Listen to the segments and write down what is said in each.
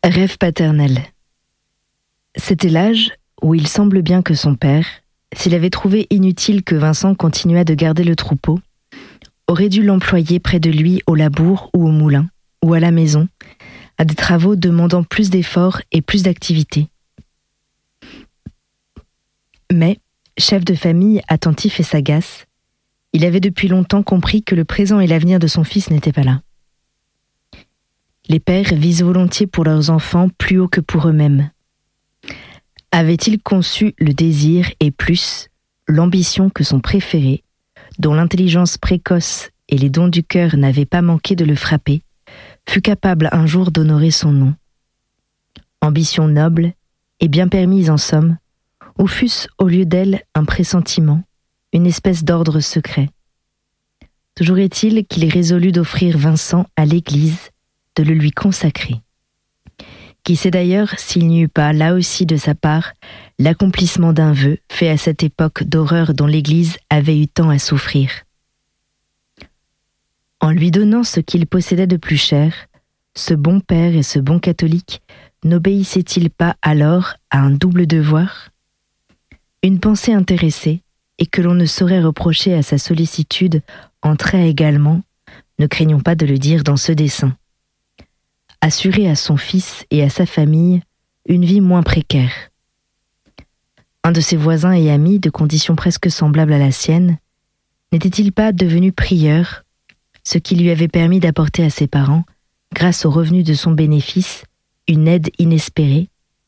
Rêve paternel. C'était l'âge où il semble bien que son père, s'il avait trouvé inutile que Vincent continuât de garder le troupeau, aurait dû l'employer près de lui au labour ou au moulin, ou à la maison, à des travaux demandant plus d'efforts et plus d'activité. Mais, chef de famille attentif et sagace, il avait depuis longtemps compris que le présent et l'avenir de son fils n'étaient pas là. Les pères visent volontiers pour leurs enfants plus haut que pour eux-mêmes. Avait-il conçu le désir et plus, l'ambition que son préféré, dont l'intelligence précoce et les dons du cœur n'avaient pas manqué de le frapper, fut capable un jour d'honorer son nom. Ambition noble et bien permise en somme, ou fût-ce au lieu d'elle un pressentiment, une espèce d'ordre secret. Toujours est-il qu'il résolut d'offrir Vincent à l'Église, de le lui consacrer. Qui sait d'ailleurs s'il n'y eut pas, là aussi de sa part, l'accomplissement d'un vœu fait à cette époque d'horreur dont l'Église avait eu tant à souffrir. En lui donnant ce qu'il possédait de plus cher, ce bon père et ce bon catholique n'obéissait-il pas alors à un double devoir ? Une pensée intéressée, et que l'on ne saurait reprocher à sa sollicitude, entrait également, ne craignons pas de le dire dans ce dessein. Assurer à son fils et à sa famille une vie moins précaire. Un de ses voisins et amis, de condition presque semblable à la sienne, n'était-il pas devenu prieur, ce qui lui avait permis d'apporter à ses parents, grâce aux revenus de son bénéfice, une aide inespérée ?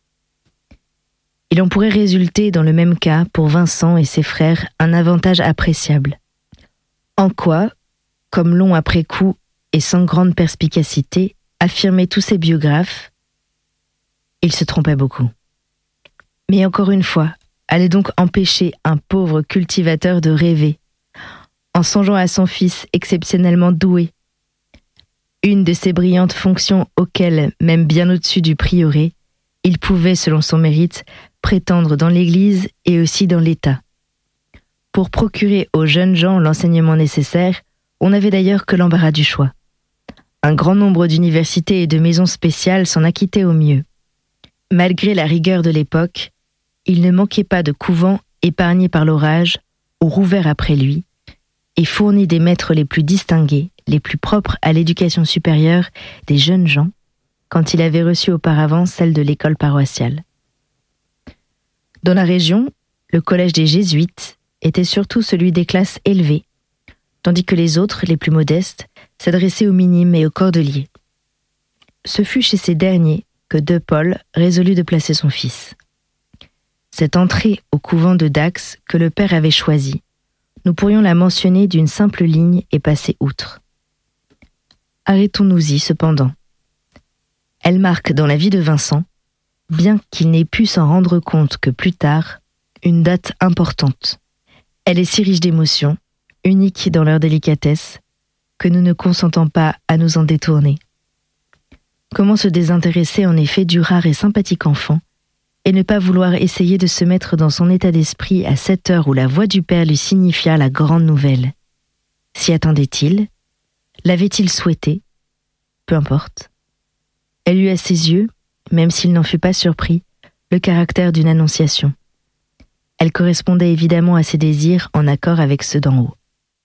Il en pourrait résulter dans le même cas pour Vincent et ses frères un avantage appréciable. En quoi, comme l'ont après coup et sans grande perspicacité, affirmaient tous ces biographes, il se trompait beaucoup. Mais encore une fois, allait donc empêcher un pauvre cultivateur de rêver, en songeant à son fils exceptionnellement doué. Une de ces brillantes fonctions auxquelles, même bien au-dessus du prieuré, il pouvait, selon son mérite, prétendre dans l'Église et aussi dans l'État. Pour procurer aux jeunes gens l'enseignement nécessaire, on n'avait d'ailleurs que l'embarras du choix. Un grand nombre d'universités et de maisons spéciales s'en acquittaient au mieux. Malgré la rigueur de l'époque, il ne manquait pas de couvents épargnés par l'orage ou rouverts après lui, et fournis des maîtres les plus distingués, les plus propres à l'éducation supérieure des jeunes gens, quand il avait reçu auparavant celle de l'école paroissiale. Dans la région, le collège des Jésuites était surtout celui des classes élevées, tandis que les autres, les plus modestes, s'adressaient aux minimes et aux cordeliers. Ce fut chez ces derniers que de Paul résolut de placer son fils. Cette entrée au couvent de Dax que le père avait choisie, nous pourrions la mentionner d'une simple ligne et passer outre. Arrêtons-nous-y cependant. Elle marque dans la vie de Vincent, bien qu'il n'ait pu s'en rendre compte que plus tard, une date importante. Elle est si riche d'émotions, unique dans leur délicatesse, que nous ne consentons pas à nous en détourner. Comment se désintéresser en effet du rare et sympathique enfant, et ne pas vouloir essayer de se mettre dans son état d'esprit à cette heure où la voix du père lui signifia la grande nouvelle ? S'y attendait-il ? L'avait-il souhaité ? Peu importe. Elle eut à ses yeux, même s'il n'en fut pas surpris, le caractère d'une annonciation. Elle correspondait évidemment à ses désirs en accord avec ceux d'en haut.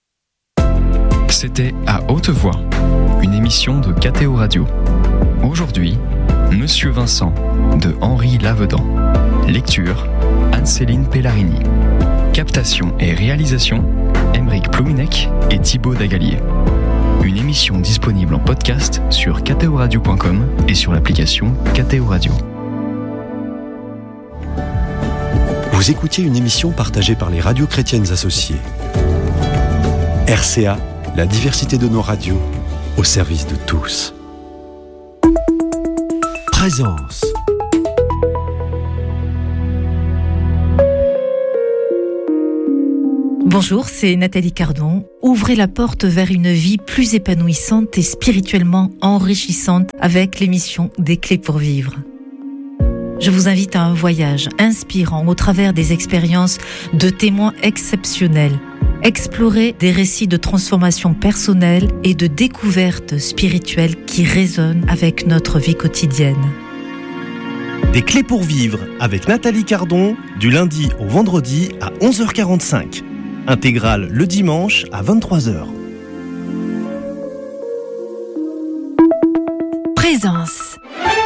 C'était À Haute Voix, une émission de KTO Radio. Aujourd'hui, Monsieur Vincent, de Henri Lavedan. Lecture, Anne-Céline Pellarini. Captation et réalisation, Aymeric Plouinec et Thibaut Dagalier. Une émission disponible en podcast sur ktoradio.com et sur l'application KTO Radio. Vous écoutiez une émission partagée par les radios chrétiennes associées. RCA, la diversité de nos radios, au service de tous. Présence. Bonjour, c'est Nathalie Cardon. Ouvrez la porte vers une vie plus épanouissante et spirituellement enrichissante avec l'émission Des Clés pour vivre. Je vous invite à un voyage inspirant au travers des expériences de témoins exceptionnels. Explorer des récits de transformation personnelle et de découverte spirituelle qui résonnent avec notre vie quotidienne. Des clés pour vivre avec Nathalie Cardon, du lundi au vendredi à 11h45. Intégrale le dimanche à 23h. Présence.